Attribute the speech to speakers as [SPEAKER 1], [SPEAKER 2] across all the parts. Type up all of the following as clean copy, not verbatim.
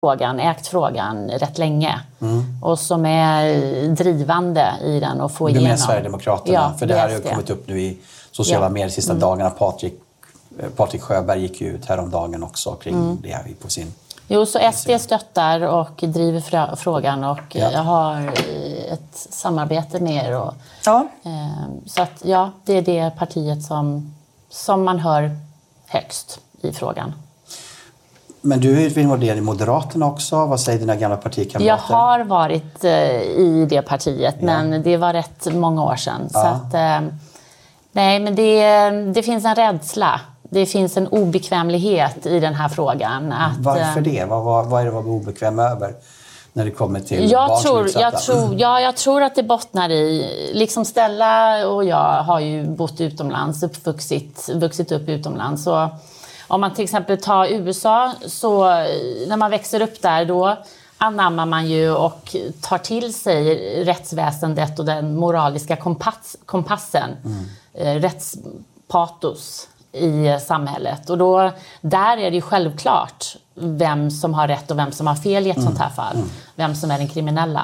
[SPEAKER 1] ägt frågan rätt länge och som är drivande i den och få igenom.
[SPEAKER 2] Du menar Sverigedemokraterna? För det här har ju kommit upp nu i sociala medier de sista dagarna. Patrik Sjöberg gick ju ut häromdagen också kring det här på sin...
[SPEAKER 1] Jo, så SD stöttar och driver frågan och jag har ett samarbete med er. Och, så att det är det partiet som man hör högst i frågan.
[SPEAKER 2] Men du är involverad i Moderaterna också. Vad säger dina gamla partikamrater?
[SPEAKER 1] Jag har varit i det partiet, men det var rätt många år sedan. Så att, nej, men det finns en rädsla. Det finns en obekvämlighet i den här frågan.
[SPEAKER 2] Varför det? Vad är det att vara obekväm över när det kommer till barn som är utsatta?
[SPEAKER 1] Jag tror att det bottnar i... Liksom Stella och jag har ju bott utomlands, vuxit upp utomlands. Så om man till exempel tar USA, så när man växer upp där, då anammar man ju och tar till sig rättsväsendet och den moraliska kompassen. Rättspatos i samhället. Och då, där är det ju självklart vem som har rätt och vem som har fel i ett sånt här fall. Vem som är den kriminella.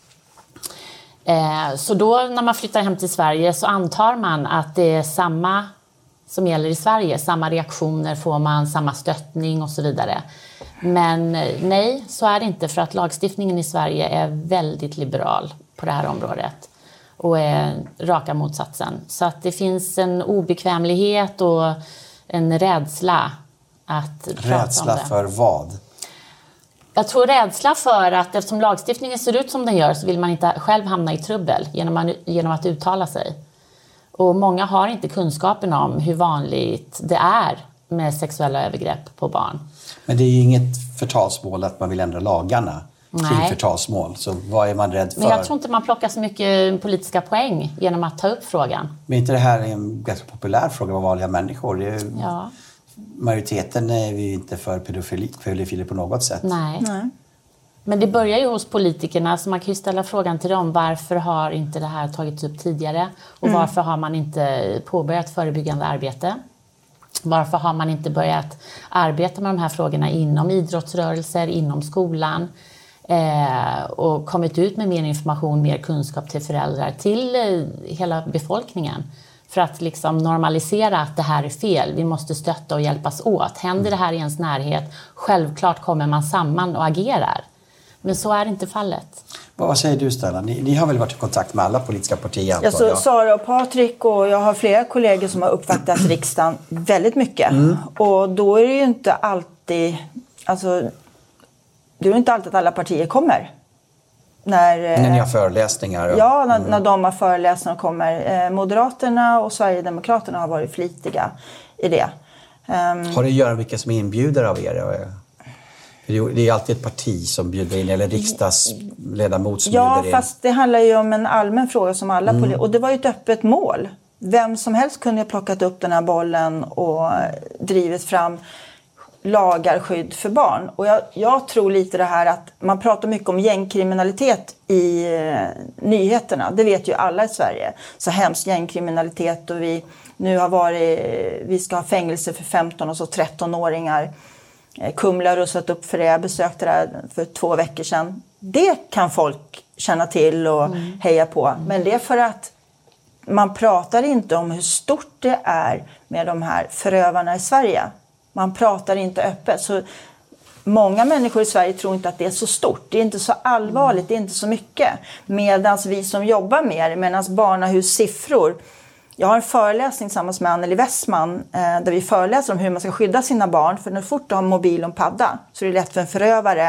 [SPEAKER 1] Så då när man flyttar hem till Sverige så antar man att det är samma som gäller i Sverige. Samma reaktioner får man, samma stöttning och så vidare. Men nej, så är det inte, för att lagstiftningen i Sverige är väldigt liberal på det här området. Och är raka motsatsen. Så att det finns en obekvämlighet och en rädsla att prata om det.
[SPEAKER 2] Rädsla för vad?
[SPEAKER 1] Jag tror rädsla för att eftersom lagstiftningen ser ut som den gör så vill man inte själv hamna i trubbel genom att uttala sig. Och många har inte kunskapen om hur vanligt det är med sexuella övergrepp på barn.
[SPEAKER 2] Men det är ju inget förtalsmål att man vill ändra lagarna. Kring förtalsmål. Så vad är man rädd för?
[SPEAKER 1] Men jag tror inte man plockar så mycket politiska poäng genom att ta upp frågan.
[SPEAKER 2] Men inte det här är en ganska populär fråga av vanliga människor? Det är, majoriteten är ju inte för pedofili på något sätt.
[SPEAKER 1] Nej. Men det börjar ju hos politikerna, så man kan ju ställa frågan till dem. Varför har inte det här tagits upp tidigare? Och varför har man inte påbörjat förebyggande arbete? Varför har man inte börjat arbeta med de här frågorna inom idrottsrörelser, inom skolan? Och kommit ut med mer information, mer kunskap till föräldrar, till hela befolkningen, för att liksom normalisera att det här är fel. Vi måste stötta och hjälpas åt. Händer det här i ens närhet, självklart kommer man samman och agerar. Men så är inte fallet.
[SPEAKER 2] Vad säger du, Stella? Ni har väl varit i kontakt med alla politiska partier?
[SPEAKER 3] Alltså, Sara och Patrik och jag har flera kollegor som har uppvaktat riksdagen väldigt mycket. Och då är det ju inte alltid... Alltså, det är ju inte alltid att alla partier kommer. När
[SPEAKER 2] ni har föreläsningar?
[SPEAKER 3] Ja, när de har föreläsningar kommer. Moderaterna och Sverigedemokraterna har varit flitiga i det.
[SPEAKER 2] Har det att göra med vilka som inbjuder av er? Det är alltid ett parti som bjuder in, eller riksdagsledamot som bjuder in.
[SPEAKER 3] Ja, fast det handlar ju om en allmän fråga som alla politiker. Och det var ju ett öppet mål. Vem som helst kunde ha plockat upp den här bollen och drivit fram lagar skydd för barn. Och jag tror lite det här att man pratar mycket om gängkriminalitet i nyheterna. Det vet ju alla i Sverige. Så hemskt gängkriminalitet, och vi ska ha fängelse för 15 och så 13-åringar. Kumla har rustat upp för det. Jag besökte det här för 2 veckor sedan. Det kan folk känna till och heja på. Men det är för att man pratar inte om hur stort det är med de här förövarna i Sverige. Man pratar inte öppet. Så många människor i Sverige tror inte att det är så stort. Det är inte så allvarligt, det är inte så mycket. Medan vi som jobbar med det, medan Barnahus siffror. Jag har en föreläsning tillsammans med Anneli Westman där vi föreläser om hur man ska skydda sina barn. För när du fort har en mobil och en padda så är det lätt för en förövare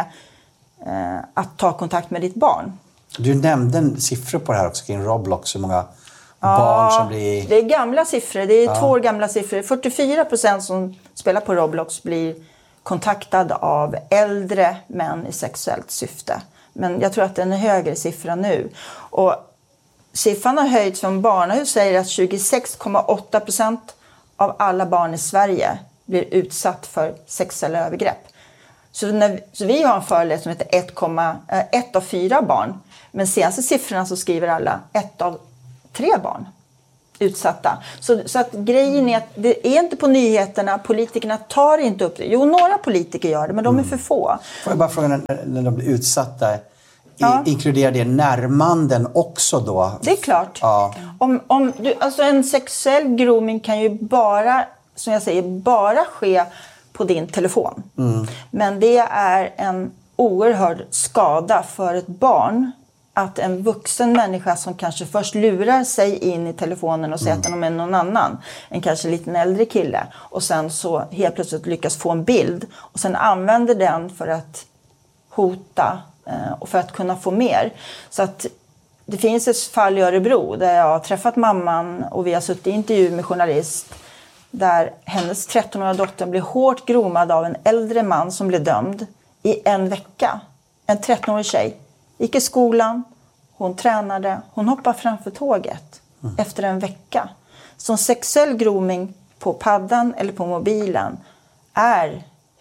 [SPEAKER 3] att ta kontakt med ditt barn.
[SPEAKER 2] Du nämnde siffror på det här också kring Roblox. Hur många barn som blir...
[SPEAKER 3] det är gamla siffror. Det är 2 år gamla siffror. 44% som spelar på Roblox blir kontaktad av äldre män i sexuellt syfte. Men jag tror att det är en högre siffra nu. Och siffran har höjts från Barnahus, säger att 26,8% av alla barn i Sverige blir utsatt för sexuella övergrepp. Så vi har en föreläsning som heter 1 av 4 barn. Men senaste siffrorna så skriver alla 1 av 3 barn. utsatta. Så att grejen är att det är inte på nyheterna, politikerna tar inte upp det. Jo, några politiker gör det, men de är för få.
[SPEAKER 2] Får jag bara fråga, när de blir utsatta, inkluderar det närmanden också då?
[SPEAKER 3] Det är klart.
[SPEAKER 2] Ja.
[SPEAKER 3] Alltså en sexuell grooming kan ju bara, som jag säger, bara ske på din telefon. Men det är en oerhörd skada för ett barn att en vuxen människa som kanske först lurar sig in i telefonen och säger att de är någon annan, en kanske liten äldre kille, och sen så helt plötsligt lyckas få en bild och sen använder den för att hota och för att kunna få mer. Så att det finns ett fall i Örebro där jag har träffat mamman och vi har suttit i intervju med journalist där hennes 13-åriga dotter blev hårt gromad av en äldre man som blev dömd i en vecka. En 13-årig tjej. Gick i skolan, hon tränade, hon hoppade framför tåget efter en vecka. Så sexuell grooming på paddan eller på mobilen är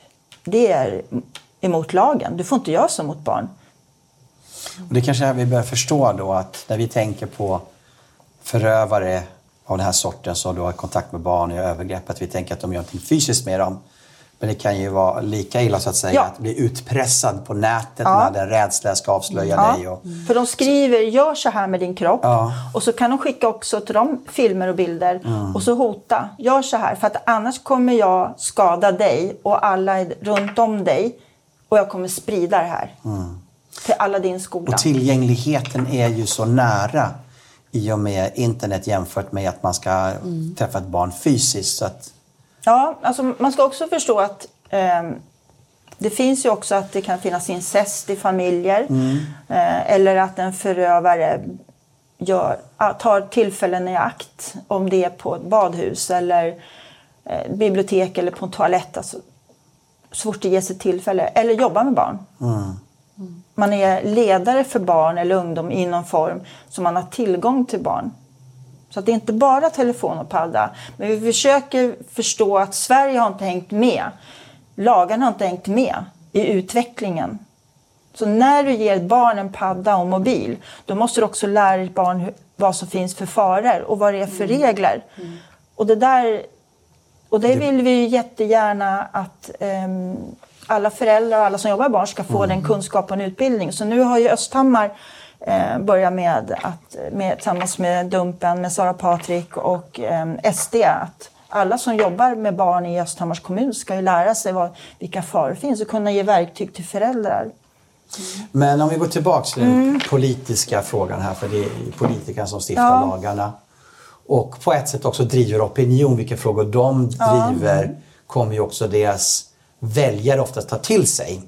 [SPEAKER 3] emot lagen. Du får inte göra så mot barn.
[SPEAKER 2] Och det kanske är vi börjar förstå då, att när vi tänker på förövare av den här sorten som då har kontakt med barn i övergrepp, att vi tänker att de gör någonting fysiskt med dem. Men det kan ju vara lika illa så att säga att bli utpressad på nätet när den rädsla ska avslöja dig. Och...
[SPEAKER 3] För de skriver, gör så här med din kropp. Och så kan de skicka också till dem filmer och bilder. Och så hota, gör så här. För att annars kommer jag skada dig och alla runt om dig. Och jag kommer sprida det här till alla din skola.
[SPEAKER 2] Och tillgängligheten är ju så nära i och med internet jämfört med att man ska träffa ett barn fysiskt. Så att...
[SPEAKER 3] Ja, alltså man ska också förstå att det finns ju också att det kan finnas incest i familjer. Eller att en förövare tar tillfällen i akt, om det är på ett badhus eller bibliotek eller på en toalett. Alltså, så fort det ges ett tillfälle. Eller jobbar med barn. Man är ledare för barn eller ungdom i någon form så man har tillgång till barn. Så att det är inte bara telefon och padda. Men vi försöker förstå att Sverige har inte hängt med. Lagarna har inte hängt med i utvecklingen. Så när du ger ett barn en padda och mobil, då måste du också lära ett barn vad som finns för faror och vad det är för regler. Och det vill vi ju jättegärna att alla föräldrar och alla som jobbar med barn ska få den kunskapen och utbildning. Så nu har ju Östhammar börjat med tillsammans med Dumpen, med Sara Patrik och SD, att alla som jobbar med barn i Östhammars kommun ska ju lära sig vilka faror finns och kunna ge verktyg till föräldrar.
[SPEAKER 2] Men om vi går tillbaka till den politiska frågan här, för det är politikerna som stiftar lagarna. Och på ett sätt också driver opinion, vilka frågor de driver kommer ju också deras väljare oftast ta till sig.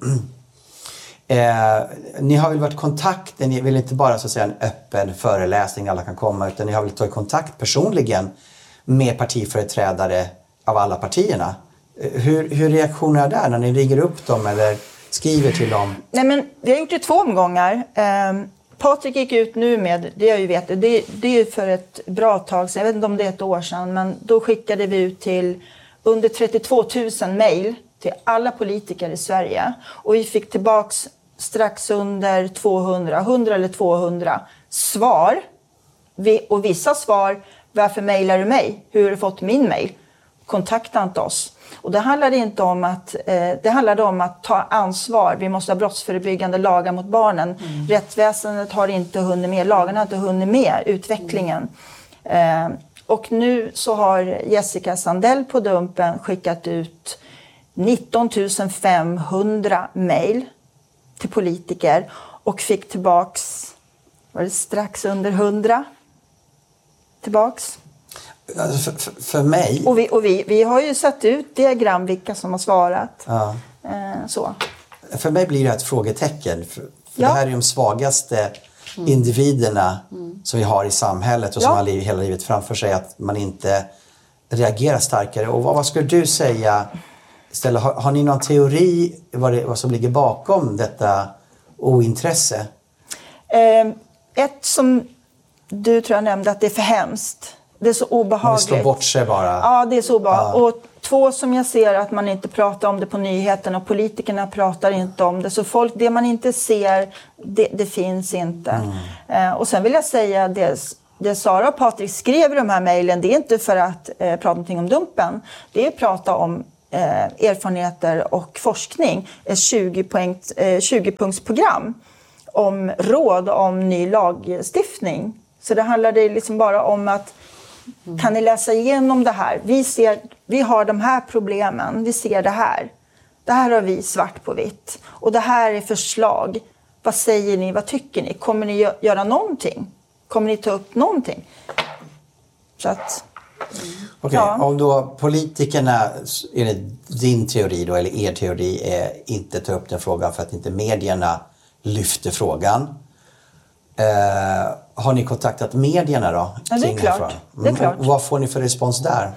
[SPEAKER 2] Ni har väl varit i kontakt, ni vill inte bara så att säga en öppen föreläsning alla kan komma, utan ni har väl tagit kontakt personligen med partiföreträdare av alla partierna. Hur reaktionerna är där när ni ringer upp dem eller skriver till dem?
[SPEAKER 3] Nej, men vi har gjort det 2 omgångar. Patrik gick ut nu med, det jag ju vet, det är ju för ett bra tag sedan, jag vet inte om det är ett år sedan, men då skickade vi ut till under 32 000 mejl till alla politiker i Sverige. Och vi fick tillbaks strax under 100 eller 200 svar. Och vissa svar, varför mejlar du mig? Hur har du fått min mejl? Kontakta inte oss. Och det handlade inte om att, det handlade om att ta ansvar. Vi måste ha brottsförebyggande lagar mot barnen. Rättsväsendet har inte hunnit med, lagarna har inte hunnit med utvecklingen. Och nu så har Jessica Sandell på Dumpen skickat ut 19 500 mejl till politiker och fick tillbaks, var det strax under 100 tillbaks.
[SPEAKER 2] Alltså för mig...
[SPEAKER 3] Och vi har ju satt ut diagram vilka som har svarat. Ja. Så.
[SPEAKER 2] För mig blir det ett frågetecken. För det här är de svagaste individerna som vi har i samhället och som har hela livet framför sig, att man inte reagerar starkare. Och vad skulle du säga istället? Har ni någon teori vad som ligger bakom detta ointresse?
[SPEAKER 3] Ett som du tror jag nämnde, att det är för hemskt. Det är så obehagligt.
[SPEAKER 2] Det slår bort sig bara.
[SPEAKER 3] Ja, det är så obehagligt. Ja. Och 2 som jag ser att man inte pratar om det på nyheterna och politikerna pratar inte om det. Så folk, det man inte ser, det finns inte. Och sen vill jag säga det det Sara och Patrik skrev i de här mejlen, det är inte för att prata någonting om dumpen. Det är att prata om erfarenheter och forskning. Ett 20-punktsprogram om råd om ny lagstiftning. Så det handlar liksom bara om att kan ni läsa igenom det här? Vi har de här problemen, vi ser det här. Det här har vi svart på vitt. Och det här är förslag. Vad säger ni? Vad tycker ni? Kommer ni göra någonting? Kommer ni ta upp någonting? Så att...
[SPEAKER 2] Okej, om då politikerna, enligt din teori då, eller er teori, inte tar upp den frågan för att inte medierna lyfter frågan. Har ni kontaktat medierna då?
[SPEAKER 3] Ja, det är klart. Det är klart.
[SPEAKER 2] Vad får ni för respons där?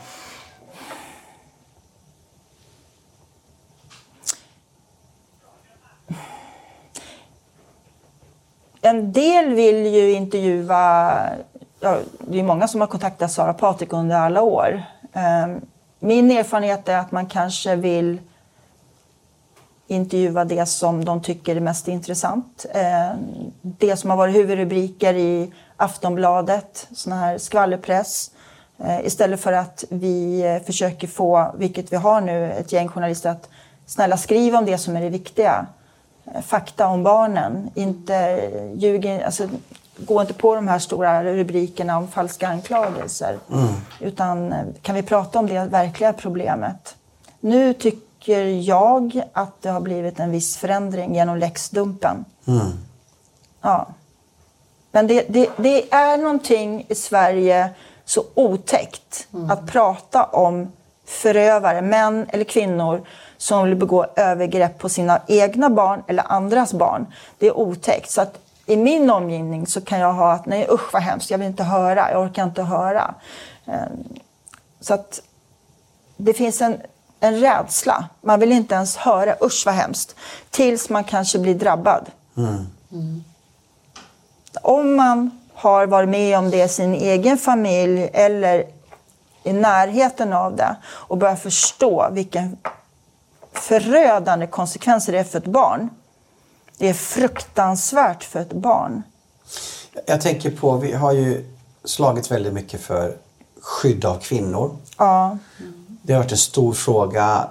[SPEAKER 3] En del vill ju intervjua, det är många som har kontaktat Sara och Patrik under alla år. Min erfarenhet är att man kanske vill intervjua det som de tycker är mest intressant. Det som har varit huvudrubriker i Aftonbladet, sån här skvallerpress. Istället för att vi försöker få, vilket vi har nu, ett gäng journalister att snälla skriva om det som är det viktiga. Fakta om barnen, inte ljuga, alltså gå inte på de här stora rubrikerna om falska anklagelser. Utan kan vi prata om det verkliga problemet. Nu tycker jag att det har blivit en viss förändring genom läxdumpen. Ja. Men det är någonting i Sverige så otäckt att prata om förövare, män eller kvinnor som vill begå övergrepp på sina egna barn eller andras barn. Det är otäckt. Så att i min omgivning så kan jag ha att nej, usch vad hemskt, jag vill inte höra, jag orkar inte höra. Så att det finns en rädsla. Man vill inte ens höra, usch vad hemskt, tills man kanske blir drabbad. Om man har varit med om det i sin egen familj eller i närheten av det och börjar förstå vilken förödande konsekvenser det är för ett barn. Det är fruktansvärt för ett barn.
[SPEAKER 2] Jag tänker på, vi har ju slagit väldigt mycket för skydd av kvinnor.
[SPEAKER 3] Ja.
[SPEAKER 2] Det har varit en stor fråga.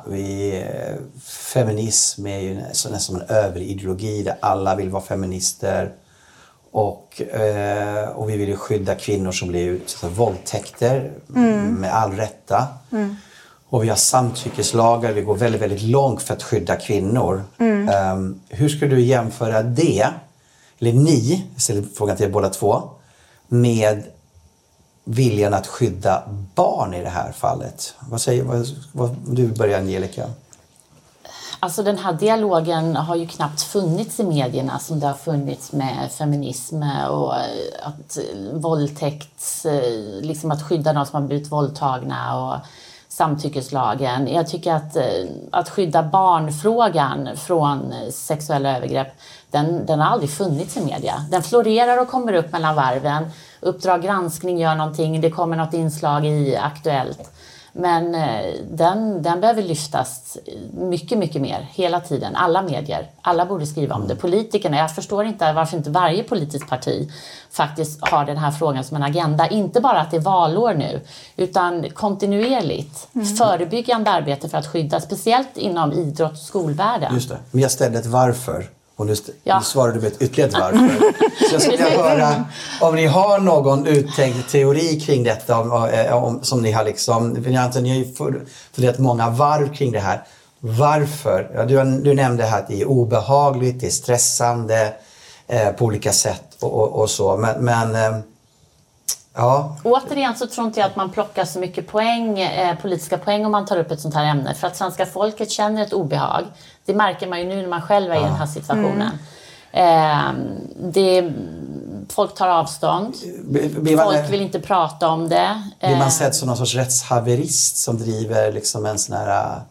[SPEAKER 2] Feminism är ju nästan som en överideologi där alla vill vara feminister. Och vi vill ju skydda kvinnor som blir utsatta för våldtäkter med all rätta. Och vi har samtyckeslagar, vi går väldigt, väldigt långt för att skydda kvinnor. Hur skulle du jämföra det, eller ni, jag ställer frågan till er båda två, med viljan att skydda barn i det här fallet? Vad du börjar, Angelica?
[SPEAKER 1] Alltså den här dialogen har ju knappt funnits i medierna som det har funnits med feminism och att våldtäkt, liksom att skydda de som har blivit våldtagna och samtyckeslagen. Jag tycker att skydda barnfrågan från sexuella övergrepp, den har aldrig funnits i media. Den florerar och kommer upp mellan varven. Uppdrag granskning gör någonting, det kommer något inslag i Aktuellt. Men den behöver lyftas mycket, mycket mer hela tiden. Alla medier, alla borde skriva om det. Politikerna, jag förstår inte varför inte varje politiskt parti faktiskt har den här frågan som en agenda. Inte bara att det är valår nu, utan kontinuerligt. Förebyggande arbete för att skydda, speciellt inom idrott och skolvärlden. Just
[SPEAKER 2] det, men jag ställde ett varför. Och nu svarar du med ett ytterligare ett varför. Så jag skulle höra om ni har någon uttänkt teori kring detta. Som ni har liksom, ni har ju funderat många varv kring det här. Varför? Ja, du nämnde här att det är obehagligt, det är stressande på olika sätt och så. Men ja.
[SPEAKER 1] Återigen så tror inte jag att man plockar så mycket politiska poäng om man tar upp ett sånt här ämne. För att svenska folket känner ett obehag. Det märker man ju nu när man själv är i den här situationen. Folk tar avstånd. Folk vill inte prata om det.
[SPEAKER 2] Blir man sedd som någon sorts rättshaverist som driver liksom en sån här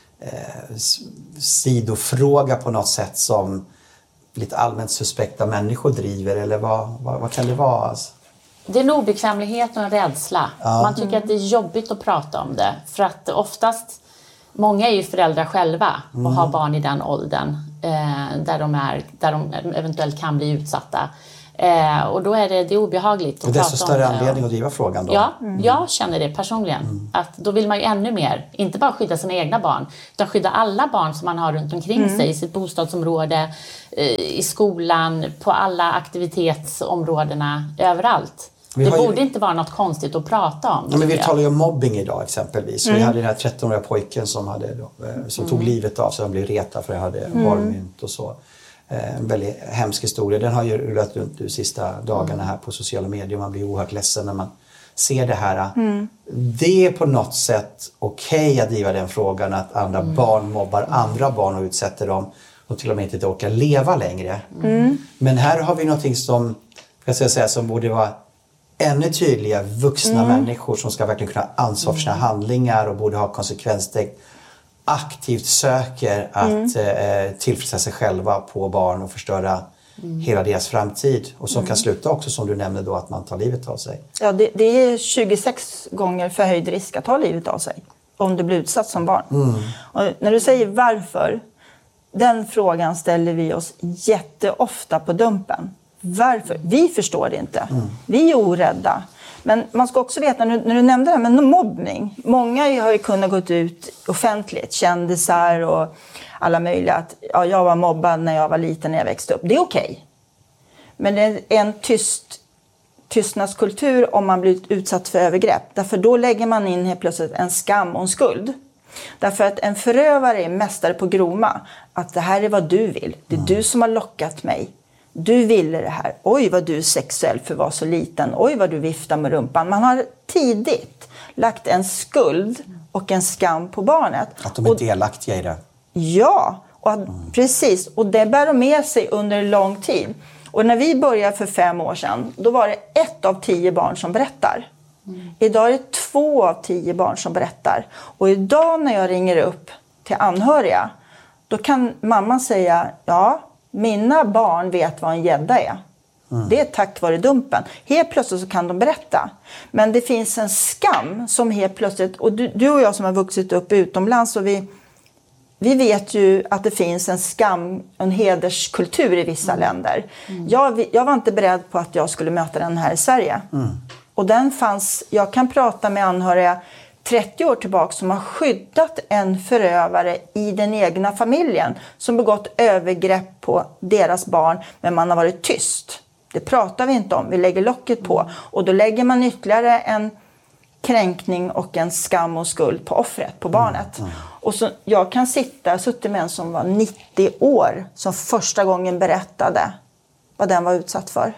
[SPEAKER 2] sidofråga på något sätt som lite allmänt suspekta människor driver? Eller vad kan det vara? Alltså?
[SPEAKER 1] Det är en obekvämlighet och en rädsla. Ja. Man tycker att det är jobbigt att prata om det. För att oftast, många är ju föräldrar själva och har barn i den åldern. Där de eventuellt kan bli utsatta. Och då är det obehagligt att
[SPEAKER 2] prata om det. Det är desto större anledning att driva frågan då.
[SPEAKER 1] Ja, jag känner det personligen. Att då vill man ju ännu mer, inte bara skydda sina egna barn, utan skydda alla barn som man har runt omkring sig, i sitt bostadsområde, i skolan, på alla aktivitetsområdena, överallt. Det borde inte vara något konstigt att prata om.
[SPEAKER 2] Men vi talar ju om mobbing idag exempelvis. Vi hade den här 13-åriga pojken som tog livet av sig. Han blev retad för att han hade valmynt och så. En väldigt hemsk historia. Den har ju rullat runt de sista dagarna här på sociala medier. Man blir oerhört ledsen när man ser det här. Det är på något sätt okej att driva den frågan att andra barn mobbar andra barn och utsätter dem och till och med inte orkar leva längre. Men här har vi någonting som, som borde vara ännu tydliga vuxna människor som ska verkligen kunna ha ansvar för sina handlingar och borde ha konsekvenstänk, aktivt söker att tillfredsställa sig själva på barn och förstöra hela deras framtid. Och som kan sluta också, som du nämnde då, att man tar livet av sig.
[SPEAKER 3] Ja, det är 26 gånger förhöjd risk att ta livet av sig om du blir utsatt som barn. Och när du säger varför, den frågan ställer vi oss jätteofta på Dumpen. Varför? Vi förstår det inte. Vi är orädda. Men man ska också veta, när du nämnde det här med mobbning. Många har ju kunnat gå ut offentligt, kändisar och alla möjliga. Att jag var mobbad när jag var liten, när jag växte upp. Det är okej. Men det är en tystnadskultur om man blir utsatt för övergrepp. Därför då lägger man in helt plötsligt en skam och en skuld. Därför att en förövare är mästare på groma. Att det här är vad du vill. Det är du som har lockat mig. Du ville det här. Oj vad du är sexuell för att vara så liten. Oj vad du viftar med rumpan. Man har tidigt lagt en skuld och en skam på barnet.
[SPEAKER 2] Att de är delaktiga i det.
[SPEAKER 3] Ja, precis. Och det bär de med sig under lång tid. Och när vi började för 5 år sedan, då var det 1 av 10 barn som berättar. Idag är det 2 av 10 barn som berättar. Och idag när jag ringer upp till anhöriga, då kan mamman säga, ja, mina barn vet vad en gädda är. Det är tack vare Dumpen. Helt plötsligt så kan de berätta. Men det finns en skam som helt plötsligt, och du och jag som har vuxit upp utomlands, och vi vet ju att det finns en skam, en hederskultur i vissa länder. Jag var inte beredd på att jag skulle möta den här i Sverige. Och den fanns, jag kan prata med anhöriga 30 år tillbaka som har skyddat en förövare i den egna familjen som begått övergrepp på deras barn, men man har varit tyst. Det pratar vi inte om, vi lägger locket på. Och då lägger man ytterligare en kränkning och en skam och skuld på offret, på barnet. Och så, jag kan suttit med en som var 90 år som första gången berättade vad den var utsatt för.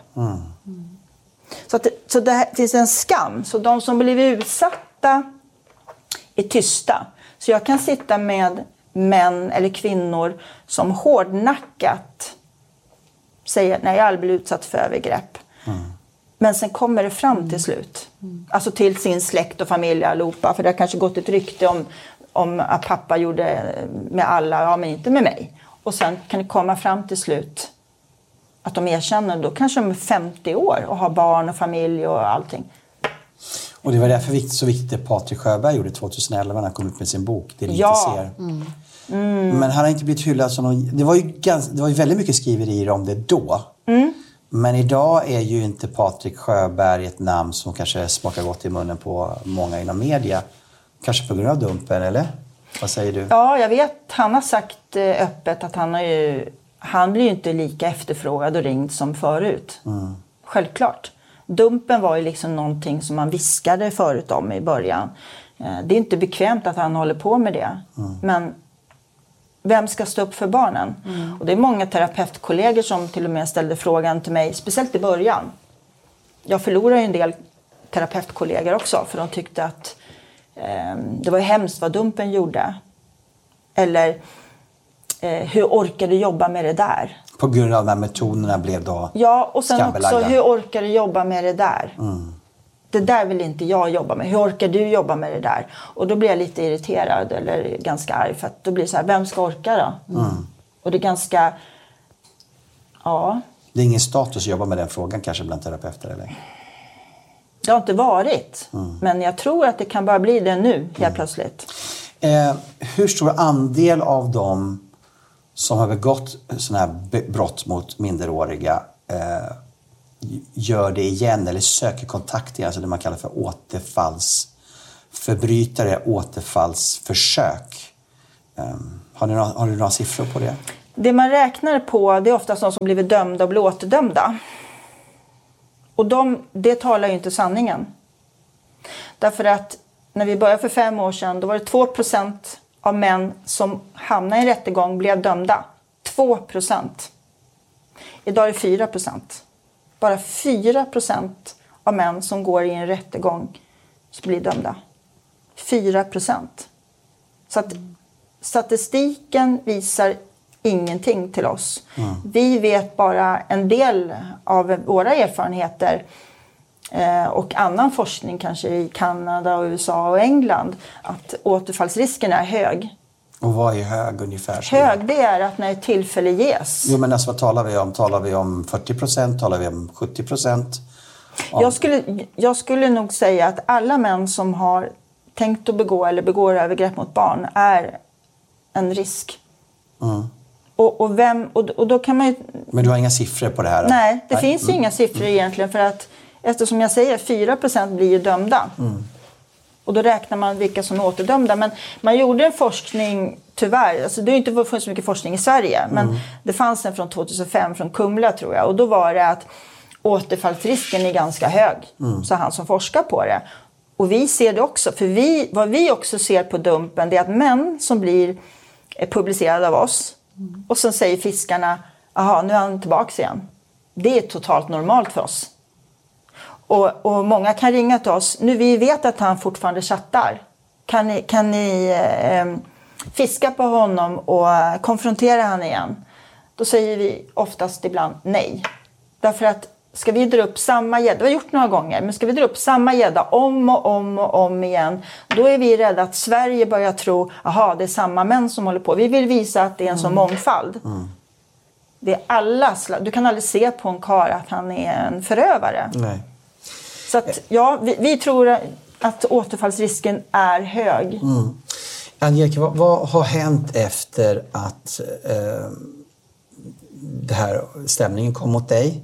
[SPEAKER 3] Så det finns en skam. Så de som blivit utsatta är tysta. Så jag kan sitta med män eller kvinnor som hårdnackat säger, nej, jag har aldrig blivit utsatt för övergrepp. Men sen kommer det fram till slut. Alltså till sin släkt och familj allihopa. För det har kanske gått ett rykte om att pappa gjorde med alla, ja men inte med mig. Och sen kan det komma fram till slut att de erkänner, då kanske de är 50 år och har barn och familj och allting.
[SPEAKER 2] Och det var därför så viktigt det Patrik Sjöberg gjorde 2011 när han kom ut med sin bok, Det ni inte ser. Men han har inte blivit hyllad som någon, det var ju väldigt mycket skriverier om det då. Men idag är ju inte Patrik Sjöberg ett namn som kanske smakar gott i munnen på många inom media. Kanske på grund av Dumpen, eller? Vad säger du?
[SPEAKER 3] Ja, jag vet. Han har sagt öppet att han blir ju inte lika efterfrågad och ringd som förut. Självklart. Dumpen var ju liksom någonting som man viskade förut om i början. Det är inte bekvämt att han håller på med det. Men vem ska stå upp för barnen? Och det är många terapeutkollegor som till och med ställde frågan till mig, speciellt i början. Jag förlorade ju en del terapeutkollegor också, för de tyckte att det var hemskt vad Dumpen gjorde. Eller hur orkar du jobba med det där?
[SPEAKER 2] På grund av de här metoderna blev då
[SPEAKER 3] ja, och sen också hur orkar du jobba med det där? Det där vill inte jag jobba med. Hur orkar du jobba med det där? Och då blir jag lite irriterad eller ganska arg. För att då blir det så här, vem ska orka då? Och det är ganska, ja.
[SPEAKER 2] Det är ingen status att jobba med den frågan kanske bland terapeuter, eller?
[SPEAKER 3] Det har inte varit. Men jag tror att det kan bara bli det nu, helt plötsligt.
[SPEAKER 2] Hur stor andel av dem som har begått sådana här brott mot minderåriga gör det igen eller söker kontakt igen, alltså det man kallar för återfallsförbrytare, återfallsförsök. Har du några siffror på det?
[SPEAKER 3] Det man räknar på, det är oftast de som blivit dömda och blir återdömda. Och det talar ju inte sanningen. Därför att när vi började för 5 år sedan, då var det 2% av män som hamnade i en rättegång blev dömda. 2%. Idag är det 4%. Bara 4% av män som går i en rättegång blir dömda. 4%. Så att statistiken visar ingenting till oss. Vi vet bara en del av våra erfarenheter och annan forskning kanske i Kanada och USA och England, att återfallsrisken är hög.
[SPEAKER 2] Och vad är hög ungefär?
[SPEAKER 3] Hög, det är att när ett tillfälle ges.
[SPEAKER 2] Jo, men alltså vad talar vi om? Talar vi om 40%? Talar vi om 70%?
[SPEAKER 3] Jag skulle nog säga att alla män som har tänkt att begå eller begår övergrepp mot barn är en risk. Och då kan man ju...
[SPEAKER 2] Men du har inga siffror på det här?
[SPEAKER 3] Nej, det finns ju inga siffror egentligen, för att eftersom jag säger 4% blir ju dömda. Och då räknar man vilka som är återdömda. Men man gjorde en forskning, tyvärr, alltså det har inte funnits så mycket forskning i Sverige, men det fanns en från 2005 från Kumla tror jag. Och då var det att återfallsrisken är ganska hög, så han som forskar på det. Och vi ser det också, för vad vi också ser på Dumpen, det är att män som blir publicerade av oss och sen säger fiskarna, aha, nu är han tillbaka igen. Det är totalt normalt för oss. Och många kan ringa till oss. Nu vi vet att han fortfarande chattar. Kan ni fiska på honom och konfrontera han igen? Då säger vi oftast ibland nej. Därför att ska vi dra upp samma gädda, vi har gjort några gånger, men ska vi dra upp samma gädda om och om igen, då är vi rädda att Sverige börjar tro, aha, det är samma män som håller på. Vi vill visa att det är en sån mångfald. Det är alla du kan aldrig se på en karl att han är en förövare.
[SPEAKER 2] Nej.
[SPEAKER 3] Så att, ja, vi tror att återfallsrisken är hög.
[SPEAKER 2] Angelica, vad har hänt efter att det här stämningen kom mot dig?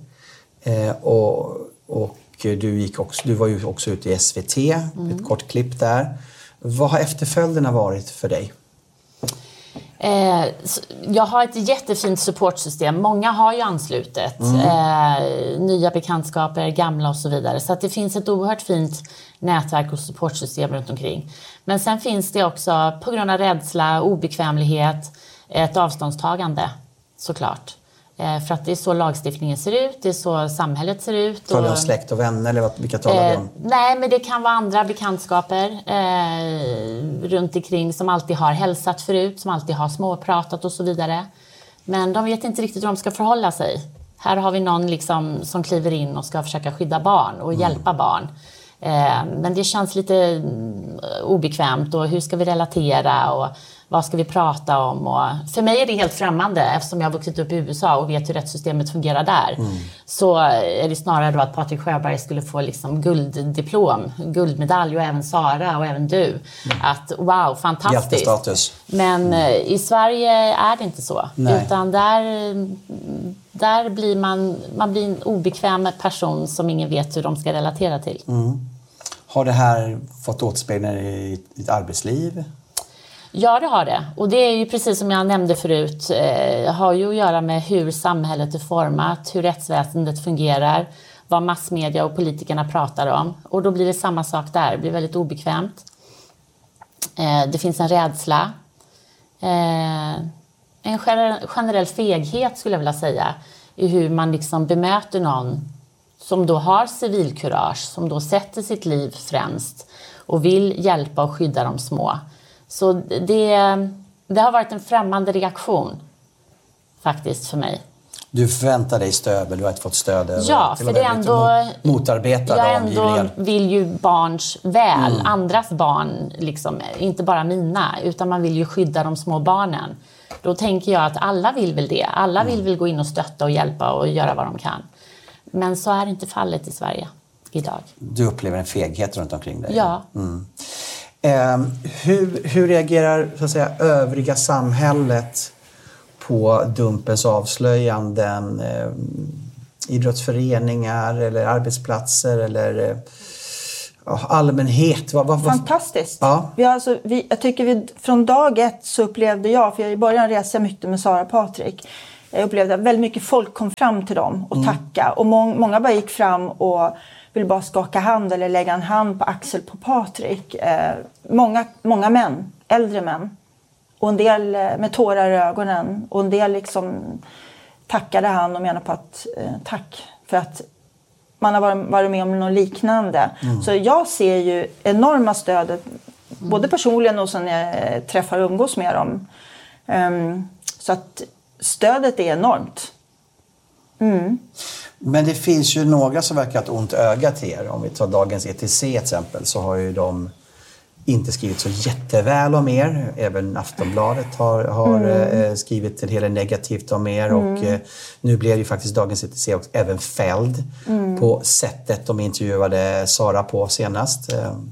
[SPEAKER 2] Och du var ju också ute i SVT, ett kort klipp där. Vad har efterföljderna varit för dig?
[SPEAKER 1] Jag har ett jättefint supportsystem. Många har ju anslutit. Nya bekantskaper, gamla och så vidare. Så att det finns ett oerhört fint nätverk och supportsystem runt omkring. Men sen finns det också, på grund av rädsla, obekvämlighet, ett avståndstagande såklart. För att det är så lagstiftningen ser ut, det är så samhället ser ut.
[SPEAKER 2] Talar du om släkt och vänner eller vilka talar du om?
[SPEAKER 1] Nej, men det kan vara andra bekantskaper runt omkring som alltid har hälsat förut, som alltid har småpratat och så vidare. Men de vet inte riktigt hur de ska förhålla sig. Här har vi någon liksom som kliver in och ska försöka skydda barn och hjälpa barn. Men det känns lite obekvämt och hur ska vi relatera och vad ska vi prata om? Och för mig är det helt främmande eftersom jag har vuxit upp i USA och vet hur rättssystemet fungerar där. Så är det snarare då att Patrik Sjöberg skulle få liksom gulddiplom, guldmedalj och även Sara och även du. Att wow, fantastiskt.
[SPEAKER 2] Jättestatus.
[SPEAKER 1] Men i Sverige är det inte så.
[SPEAKER 2] Nej.
[SPEAKER 1] Utan där blir man blir en obekväm person som ingen vet hur de ska relatera till.
[SPEAKER 2] Har det här fått återspegla i ditt arbetsliv?
[SPEAKER 1] Ja, det har det. Och det är ju precis som jag nämnde förut, har ju att göra med hur samhället är format, hur rättsväsendet fungerar, vad massmedia och politikerna pratar om. Och då blir det samma sak där, det blir väldigt obekvämt. Det finns en rädsla. En generell feghet skulle jag vilja säga i hur man liksom bemöter någon som då har civilkurage, som då sätter sitt liv främst och vill hjälpa och skydda de små. Så det har varit en främmande reaktion faktiskt för mig.
[SPEAKER 2] Du förväntar dig stöd, men du har inte fått stöd.
[SPEAKER 1] Ja, för det är ändå...
[SPEAKER 2] Motarbetad
[SPEAKER 1] jag
[SPEAKER 2] av omgivningen.
[SPEAKER 1] ändå vill ju barns väl, andras barn, liksom, inte bara mina, utan man vill ju skydda de små barnen. Då tänker jag att alla vill väl det. Alla vill väl gå in och stötta och hjälpa och göra vad de kan. Men så är inte fallet i Sverige idag.
[SPEAKER 2] Du upplever en feghet runt omkring dig?
[SPEAKER 1] Ja.
[SPEAKER 2] Hur reagerar så att säga, övriga samhället på Dumpens avslöjanden? idrottsföreningar eller arbetsplatser eller allmänhet.
[SPEAKER 3] Fantastiskt.
[SPEAKER 2] Ja.
[SPEAKER 3] Jag tycker från dag ett så upplevde jag, för i början reste jag mycket med Sara och Patrik. Jag upplevde att väldigt mycket folk kom fram till dem och tacka. Och många bara gick fram och ville bara skaka hand eller lägga en hand på axel på Patrik. Många män, äldre män. Och en del med tårar i ögonen. Och en del liksom tackade han och menade på att tack för att man har varit med om något liknande. Så jag ser ju enorma stödet, både personligen och sen när jag träffar och umgås med dem. Så att stödet är enormt.
[SPEAKER 2] Men det finns ju några som verkar ha ett ont öga till er. Om vi tar dagens ETC till exempel, så har ju de inte skrivit så jätteväl om er. Även Aftonbladet har skrivit en hel del negativt om er. Och nu blev ju faktiskt dagens ETC och även fälld på sättet de intervjuade Sara på senast.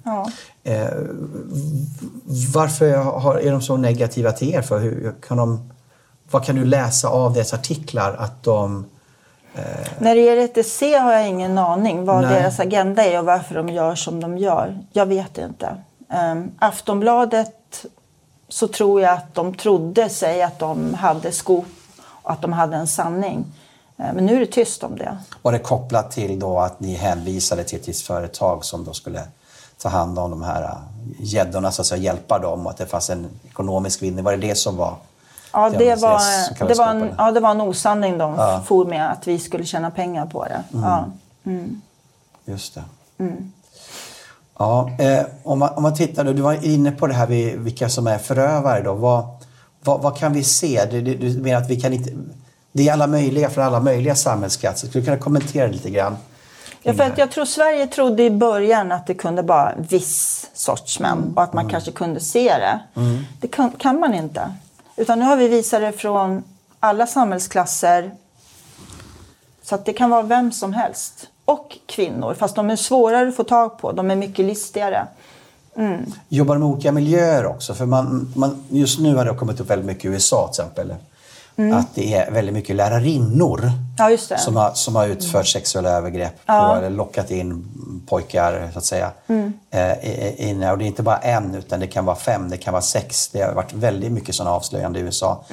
[SPEAKER 2] Varför är de så negativa till er? För vad kan du läsa av deras artiklar att de...
[SPEAKER 3] När det gäller ETC har jag ingen aning vad deras agenda är och varför de gör som de gör. Jag vet inte. Aftonbladet, så tror jag att de trodde sig att de hade skop och att de hade en sanning. Men nu är det tyst om det.
[SPEAKER 2] Var det kopplat till då att ni hänvisade till ett företag som då skulle ta hand om de här gäddorna, så att säga, hjälpa dem, och att det fanns en ekonomisk vinning? Var det det som var...
[SPEAKER 3] Ja, det var en osanning de for med, att vi skulle tjäna pengar på det.
[SPEAKER 2] Just det. Ja, om man tittar då, du var inne på det här vilka som är förövare då. Vad kan vi se? Du menar att vi kan inte... Det är alla möjliga för alla möjliga samhällsklasser. Skulle du kunna kommentera lite grann?
[SPEAKER 3] Ja, för att jag tror Sverige trodde i början att det kunde vara viss sorts män och att man kanske kunde se det. Det kan man inte. Utan nu har vi visat det från alla samhällsklasser. Så att det kan vara vem som helst. Och kvinnor, fast de är svårare att få tag på. De är mycket listigare.
[SPEAKER 2] Jobbar med olika miljöer också? För just nu har det kommit upp väldigt mycket i USA till exempel. Att det är väldigt mycket lärarinnor
[SPEAKER 3] just det.
[SPEAKER 2] Som har utfört sexuella övergrepp på, eller lockat in pojkar så att säga. Och det är inte bara en, utan det kan vara 5, det kan vara 6. Det har varit väldigt mycket sådana avslöjande i USA.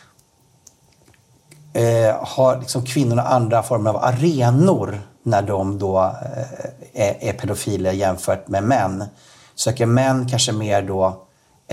[SPEAKER 2] Har liksom kvinnorna andra former av arenor när de då är pedofiler jämfört med män? Söker män kanske mer då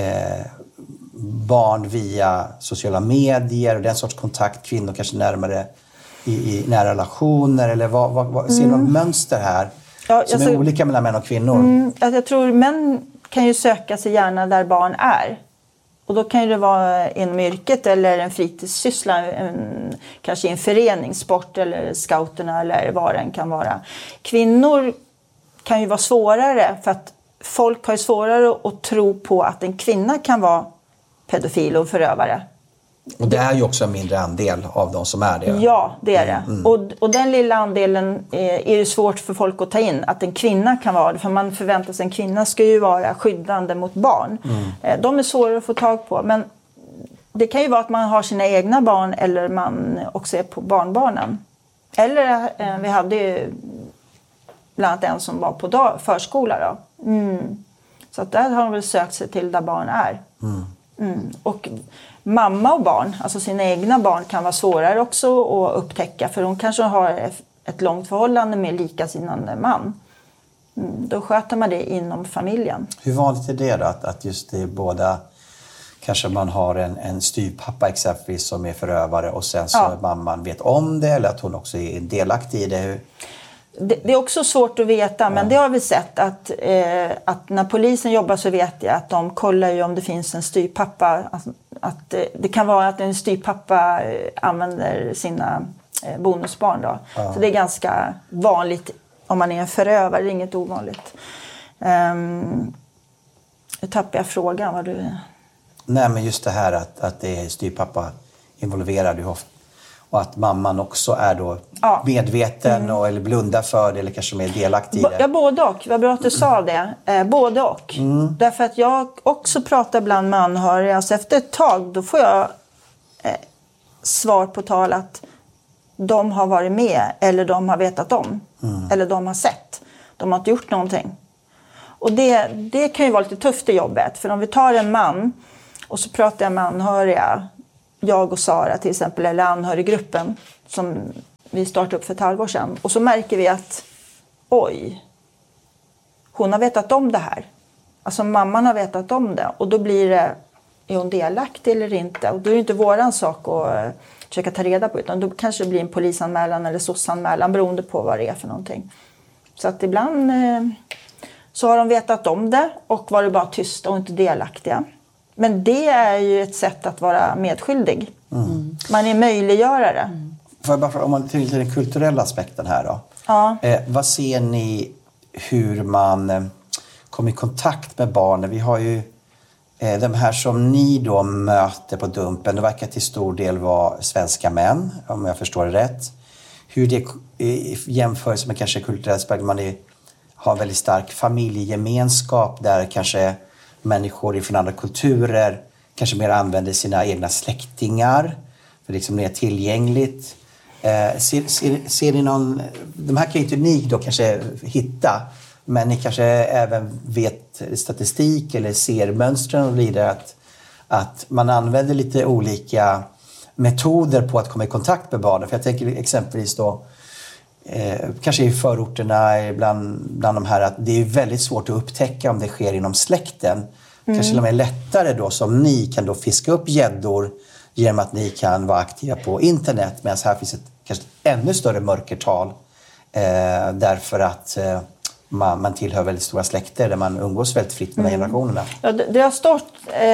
[SPEAKER 2] barn via sociala medier och den sorts kontakt, kvinnor kanske närmare i nära relationer, eller vad ser något mönster här som är olika mellan män och kvinnor?
[SPEAKER 3] Jag tror män kan ju söka sig gärna där barn är. Och då kan det vara inom yrket eller en fritidssyssla, kanske i en förening, sport eller scouterna eller vad den kan vara. Kvinnor kan ju vara svårare, för att folk har ju svårare att tro på att en kvinna kan vara pedofil och förövare.
[SPEAKER 2] Och det är ju också en mindre andel av de som är det.
[SPEAKER 3] Ja, det är det. Och den lilla andelen är ju svårt för folk att ta in. Att en kvinna kan vara det. För man förväntar sig en kvinna ska ju vara skyddande mot barn. De är svårare att få tag på. Men det kan ju vara att man har sina egna barn eller man också är på barnbarnen. Eller vi hade ju bland annat en som var på förskola då. Så att där har de väl sökt sig till där barn är. Och mamma och barn, alltså sina egna barn, kan vara svårare också att upptäcka. För de kanske har ett långt förhållande med likasinnande man. Då sköter man det inom familjen.
[SPEAKER 2] Hur vanligt är det då? Att just det är båda... Kanske man har en styvpappa exempelvis som är förövare och sen så mamman vet om det, eller att hon också är delaktig i det.
[SPEAKER 3] Det är också svårt att veta, men det har vi sett att när polisen jobbar så vet jag att de kollar ju om det finns en styvpappa. Att det kan vara att en styvpappa använder sina bonusbarn då. Så det är ganska vanligt om man är en förövare, det är inget ovanligt. Nu tappar jag frågan. Vad du...
[SPEAKER 2] Nej, men just det här att det är styvpappa involverad i och att mamman också är då medveten eller blundar för det, eller kanske mer delaktig i det.
[SPEAKER 3] Ja, både och. Vad bra att du sa det. Både och. Därför att jag också pratar ibland med anhöriga. Alltså efter ett tag då får jag svar på tal att de har varit med eller de har vetat om. Eller de har sett. De har inte gjort någonting. Och det kan ju vara lite tufft i jobbet. För om vi tar en man och så pratar jag med anhöriga, jag och Sara till exempel, eller anhöriggruppen som vi startade upp för ett halvår sedan. Och så märker vi att oj, hon har vetat om det här. Alltså mamman har vetat om det. Och då blir det, är hon delaktig eller inte? Och då är det inte våran sak att försöka ta reda på. Utan då kanske det blir en polisanmälan eller SOS-anmälan beroende på vad det är för någonting. Så att ibland så har de vetat om det och varit bara tysta och inte delaktiga. Men det är ju ett sätt att vara medskyldig. Man är möjliggörare.
[SPEAKER 2] Får jag bara fråga, om man till den kulturella aspekten här då.
[SPEAKER 3] Ja.
[SPEAKER 2] Vad ser ni hur man kommer i kontakt med barnen? Vi har ju de här som ni då möter på Dumpen. Det verkar till stor del vara svenska män, om jag förstår det rätt. Hur det jämförs med kanske kulturellt aspekt, man har en väldigt stark familjegemenskap där kanske människor från andra kulturer kanske mer använder sina egna släktingar för liksom mer tillgängligt. Ser ni någon, de här kan ju inte ni då kanske hitta, men ni kanske även vet statistik eller ser mönstren och vidare att man använder lite olika metoder på att komma i kontakt med barnen. För jag tänker exempelvis då kanske i förorterna bland de här att det är väldigt svårt att upptäcka om det sker inom släkten. Kanske till och med lättare då som ni kan då fiska upp gäddor genom att ni kan vara aktiva på internet, medan här finns ett kanske ännu större mörkertal därför att man tillhör väldigt stora släkter där man umgås väldigt fritt med generationerna.
[SPEAKER 3] Ja, det har stått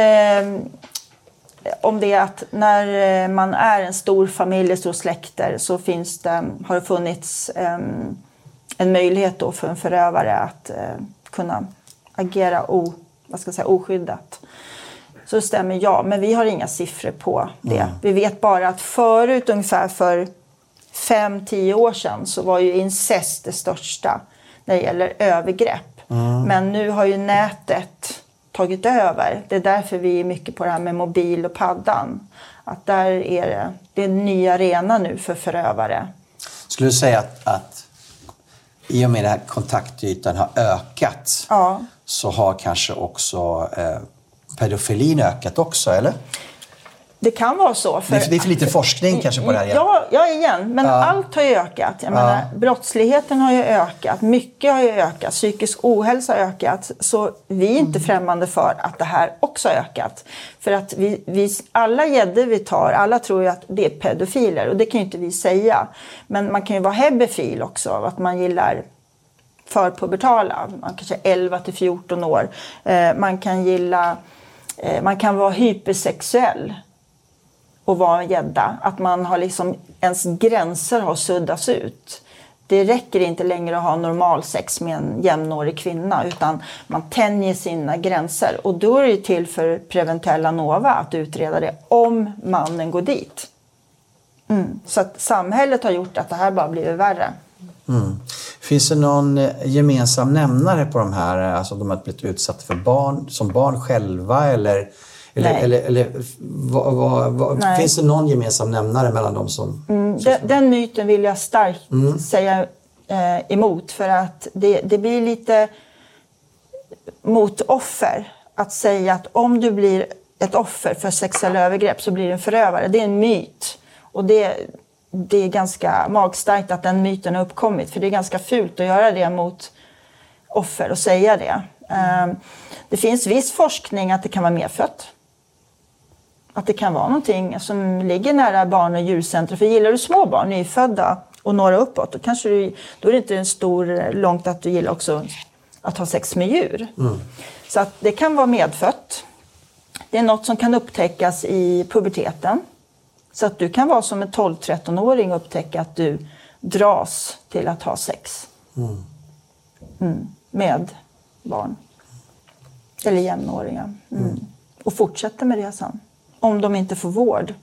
[SPEAKER 3] om det att när man är en stor familj, stor släkter, så har det funnits en möjlighet då för en förövare att kunna agera oskyddat. Så det stämmer, ja, men vi har inga siffror på det. Vi vet bara att förut, ungefär för 5-10 år sedan, så var ju incest det största när det gäller övergrepp. Men nu har ju nätet tagit över. Det är därför vi är mycket på det här med mobil och paddan. Att där är det en ny arena nu för förövare.
[SPEAKER 2] Skulle du säga att i och med att kontaktytan har ökat så har kanske också pedofilin ökat också, eller?
[SPEAKER 3] Det kan vara så.
[SPEAKER 2] Det är för lite forskning kanske på det här.
[SPEAKER 3] Ja, igen. Men allt har ju ökat. Jag menar, brottsligheten har ju ökat. Mycket har ju ökat. Psykisk ohälsa har ökat. Så vi är inte främmande för att det här också har ökat. För att vi alla gäddor vi tar, alla tror ju att det är pedofiler. Och det kan ju inte vi säga. Men man kan ju vara hebefil också. Att man gillar förpubertala. Man kanske 11-14 år. Man kan vara hypersexuell och vara en gädda. Att man har liksom, ens gränser har suddats ut. Det räcker inte längre att ha normal sex med en jämnårig kvinna, utan man tänjer sina gränser. Och då är det till för Preventella Nova att utreda det om mannen går dit. Så att samhället har gjort att det här bara blivit värre.
[SPEAKER 2] Finns det någon gemensam nämnare på de här, alltså de har blivit utsatta för barn, som barn själva eller finns det någon gemensam nämnare mellan dem som...
[SPEAKER 3] Den myten vill jag starkt säga emot, för att det blir lite mot offer att säga att om du blir ett offer för sexuella övergrepp så blir du en förövare. Det är en myt, och det är ganska magstarkt att den myten har uppkommit, för det är ganska fult att göra det mot offer och säga det. Det finns viss forskning att det kan vara medfött. Att det kan vara någonting som ligger nära barn- och djurcentrum. För gillar du små barn, nyfödda och några uppåt, då är det inte långt att du gillar också att ha sex med djur. Så att det kan vara medfött. Det är något som kan upptäckas i puberteten. Så att du kan vara som en 12-13-åring och upptäcka att du dras till att ha sex med barn. Eller jämnåringar. Och fortsätta med det sen. Om de inte får vård.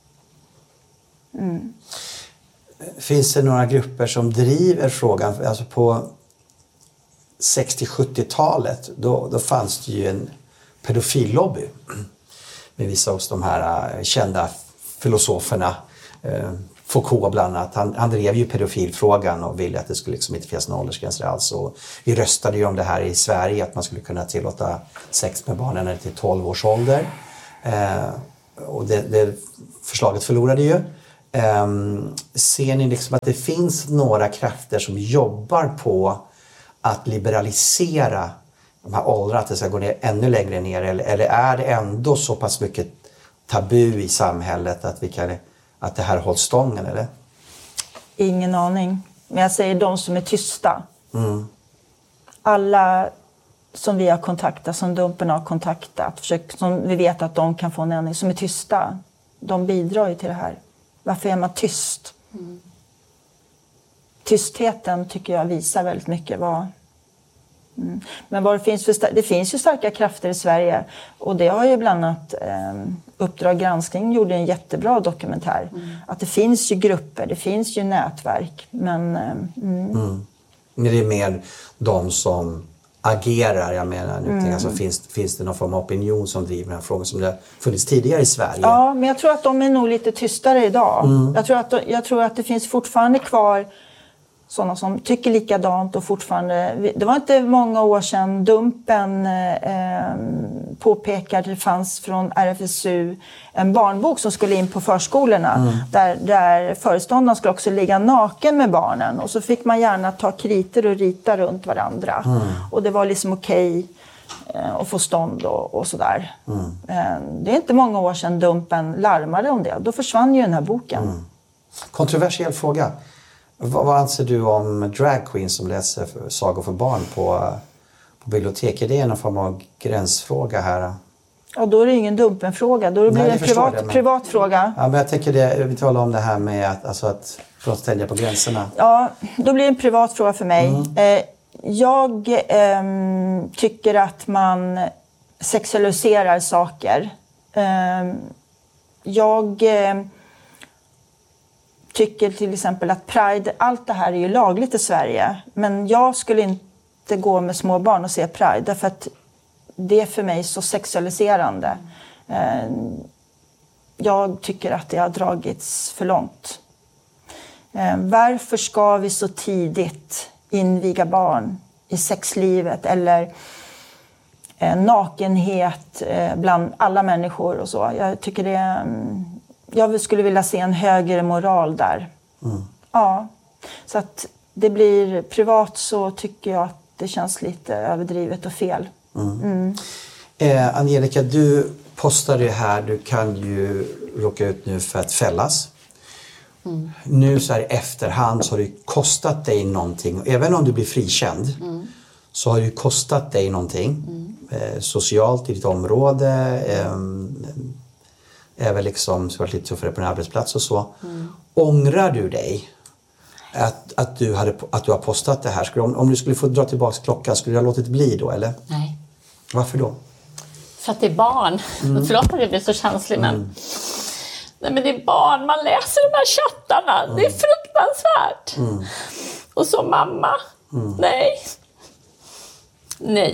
[SPEAKER 2] Finns det några grupper som driver frågan? Alltså på 60-70-talet då fanns det ju en pedofillobby med vissa av de här kända filosoferna, Foucault bland annat, han drev ju pedofilfrågan och ville att det skulle liksom inte finnas några åldersgränser alls. Och vi röstade ju om det här i Sverige, att man skulle kunna tillåta sex med barnen när till 12 års ålder. Och det förslaget förlorade ju. Ser ni liksom att det finns några krafter som jobbar på att liberalisera de här åldrarna, att det ska gå ner ännu längre ner? Eller är det ändå så pass mycket tabu i samhället att det här hålls stången, eller?
[SPEAKER 3] Ingen aning. Men jag säger de som är tysta. Alla som vi har kontaktat, som Dumpen har kontaktat, som vi vet att de kan få en ändring, som är tysta, de bidrar ju till det här. Varför är man tyst? Tystheten tycker jag visar väldigt mycket vad... Men vad det finns ju starka krafter i Sverige, och det har ju bland annat Uppdrag granskning gjorde en jättebra dokumentär. Att det finns ju grupper, det finns ju nätverk, men...
[SPEAKER 2] Men det är mer de som agerar, jag menar nu, alltså finns det någon form av opinion som driver den här frågan som det har funnits tidigare i Sverige?
[SPEAKER 3] Ja, men jag tror att de är nog lite tystare idag. Jag tror att det finns fortfarande kvar sådana som tycker likadant och fortfarande... Det var inte många år sedan Dumpen påpekade att det fanns från RFSU en barnbok som skulle in på förskolorna. Där föreståndaren skulle också ligga naken med barnen. Och så fick man gärna ta kriter och rita runt varandra. Och det var liksom okej att få stånd och sådär. Det är inte många år sedan Dumpen larmade om det. Då försvann ju den här boken.
[SPEAKER 2] Kontroversiell fråga. Vad anser du om drag queens som läser sagor för barn på bibliotek? Är det en form av gränsfråga här?
[SPEAKER 3] Ja, då är det ingen Dumpen-fråga. Då blir det en privat fråga.
[SPEAKER 2] Ja, men jag tänker vi talar om det här med att tänja på gränserna.
[SPEAKER 3] Ja, då blir det en privat fråga för mig. Jag tycker att man sexualiserar saker. Jag tycker till exempel att Pride, allt det här är ju lagligt i Sverige. Men jag skulle inte gå med små barn och se Pride. Därför att det är för mig så sexualiserande. Jag tycker att det har dragits för långt. Varför ska vi så tidigt inviga barn i sexlivet? Eller nakenhet bland alla människor och så. Jag tycker jag skulle vilja se en högre moral där. Ja, så att det blir privat, så tycker jag att det känns lite överdrivet och fel.
[SPEAKER 2] Angelica, du postade ju här, du kan ju råka ut nu för att fällas. Nu så här i efterhand så har det kostat dig någonting. Även om du blir frikänd så har det kostat dig någonting. Socialt i ditt område. Även liksom så varit lite tuffare på en arbetsplats och så. Ångrar du dig att du har postat det här? Om du skulle få dra tillbaka klockan, skulle du ha låtit bli då, eller?
[SPEAKER 1] Nej.
[SPEAKER 2] Varför då?
[SPEAKER 1] För att det är barn. Förlåt att jag blir så känslig, men... Nej, men det är barn. Man läser de här chattarna. Det är fruktansvärt. Och så mamma. Nej.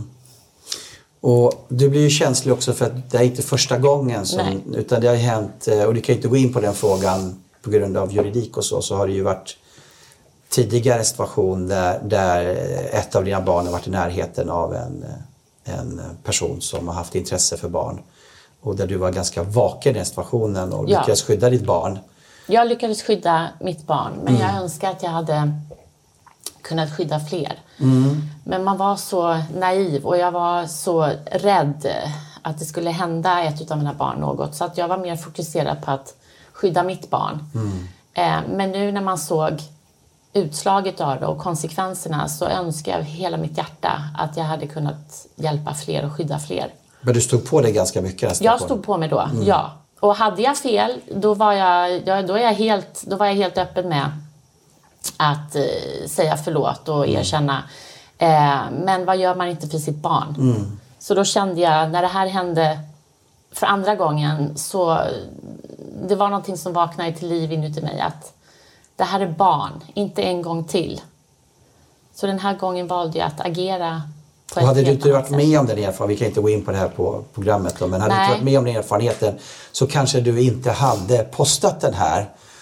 [SPEAKER 2] Och du blir ju känslig också för att det är inte första gången utan det har hänt, och du kan inte gå in på den frågan på grund av juridik och så har det ju varit tidigare situation där ett av dina barn har varit i närheten av en person som har haft intresse för barn, och där du var ganska vaken i den situationen och lyckades skydda ditt barn. Jag
[SPEAKER 1] lyckades skydda mitt barn, men jag önskar att jag hade kunnat skydda fler. Men man var så naiv och jag var så rädd att det skulle hända ett av mina barn något. Så att jag var mer fokuserad på att skydda mitt barn. Men nu när man såg utslaget av det och konsekvenserna, så önskar jag hela mitt hjärta att jag hade kunnat hjälpa fler och skydda fler. Men du stod på det ganska mycket? Jag stod på mig då, ja. Och hade jag fel, då var jag helt öppen med att säga förlåt och erkänna. Men vad gör man inte för sitt barn? Så då kände jag, när det här hände för andra gången, så det var någonting som vaknade till liv inuti mig, att det här är barn, inte en gång till. Så den här gången valde jag att agera på ett hade du inte varit med om den erfarenheten, vi kan inte gå in på det här på programmet då, men hade du inte varit med om den erfarenheten, så kanske du inte hade postat den här.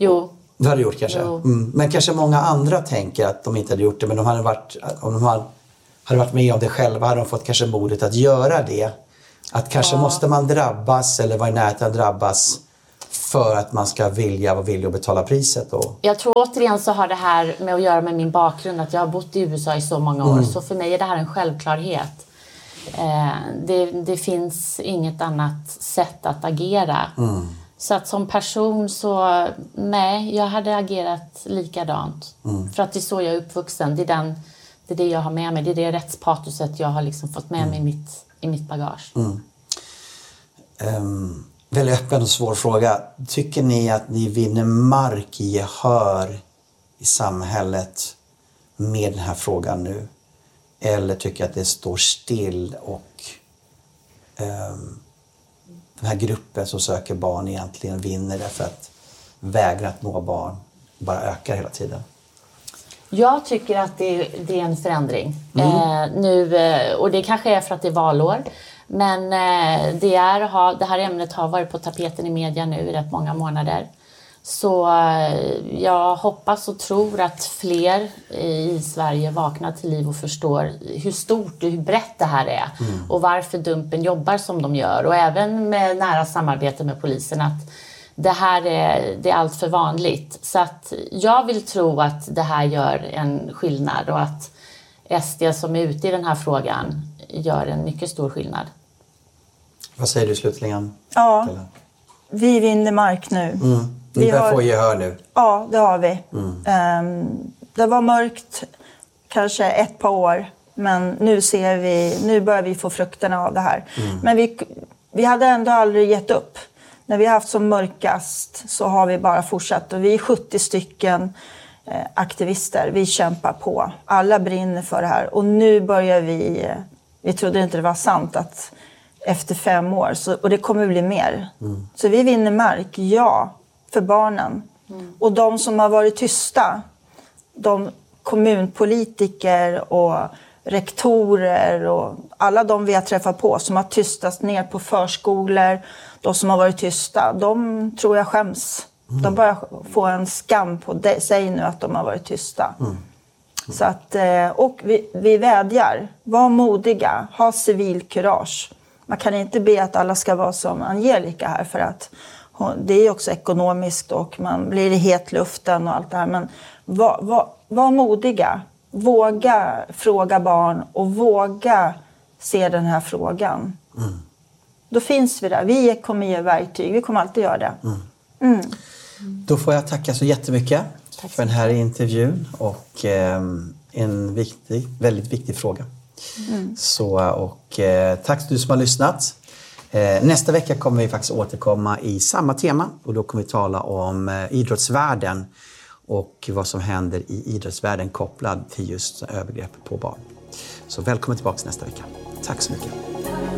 [SPEAKER 1] Jo.
[SPEAKER 2] Det hade gjort kanske. Men kanske många andra tänker att de inte hade gjort det, men om de hade varit med om det själva hade de fått kanske modet att göra det. Att kanske måste man drabbas eller vara i närheten att drabbas för att man ska vilja betala priset.
[SPEAKER 1] Jag tror återigen så har det här med att göra med min bakgrund, att jag har bott i USA i så många år. Så för mig är det här en självklarhet. Det finns inget annat sätt att agera. Så att som person så, nej, jag hade agerat likadant. För att det är så jag är uppvuxen. Det är det jag har med mig. Det är det rättspatoset jag har liksom fått med mig i mitt bagage.
[SPEAKER 2] Väldigt öppen och svår fråga. Tycker ni att ni vinner mark i gehör i samhället med den här frågan nu? Eller tycker att det står still och den här gruppen som söker barn egentligen vinner därför att vägran att nå barn bara ökar hela tiden?
[SPEAKER 1] Jag tycker att det är en förändring nu, och det kanske är för att det är valår. Men det här ämnet har varit på tapeten i media nu i rätt många månader. Så jag hoppas och tror att fler i Sverige vaknar till liv och förstår hur stort och hur brett det här är. Och varför Dumpen jobbar som de gör. Och även med nära samarbete med polisen, att det här är allt för vanligt. Så att jag vill tro att det här gör en skillnad och att SD som är ute i den här frågan gör en mycket stor skillnad.
[SPEAKER 2] Vad säger du slutligen?
[SPEAKER 3] Ja, vi vinner mark nu.
[SPEAKER 2] Vi börjar få gehör nu.
[SPEAKER 3] Ja, det har vi. Det var mörkt kanske ett par år, men nu börjar vi få frukterna av det här. Men vi hade ändå aldrig gett upp. När vi har haft som mörkast så har vi bara fortsatt. Och vi är 70 stycken aktivister. Vi kämpar på. Alla brinner för det här. Och nu börjar vi trodde inte det var sant att efter 5 år, och det kommer bli mer. Så vi vinner mark, för barnen. Och de som har varit tysta, de kommunpolitiker och rektorer och alla de vi har träffat på som har tystats ner på förskolor, de som har varit tysta, de tror jag skäms. De börjar få en skam på sig nu att de har varit tysta. Så att, och vi vädjar, var modiga, ha civilkurage. Man kan inte be att alla ska vara som Angelica här, för att det är också ekonomiskt och man blir i hetluften och allt det här. Men var modiga, våga fråga barn och våga se den här frågan. Då finns vi där. Vi kommer ge verktyg, vi kommer alltid göra det.
[SPEAKER 2] Då får jag tacka så jättemycket för den här intervjun och en väldigt viktig fråga. Tack till du som har lyssnat. Nästa vecka kommer vi faktiskt återkomma i samma tema och då kommer vi tala om idrottsvärlden och vad som händer i idrottsvärlden kopplad till just övergrepp på barn. Så välkommen tillbaka nästa vecka. Tack så mycket.